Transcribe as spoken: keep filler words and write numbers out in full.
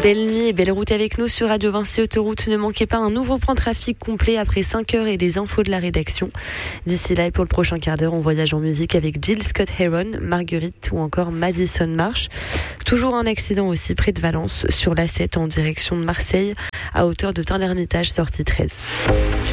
Belle nuit et belle route avec nous sur Radio Vinci Autoroute. Ne manquez pas un nouveau point de trafic complet après cinq heures et les infos de la rédaction. D'ici là et pour le prochain quart d'heure, on voyage en musique avec Jill Scott-Heron, Marguerite ou encore Madison Marsh. Toujours un accident aussi près de Valence sur l'A sept en direction de Marseille à hauteur de Tain-l'Hermitage, sortie treize.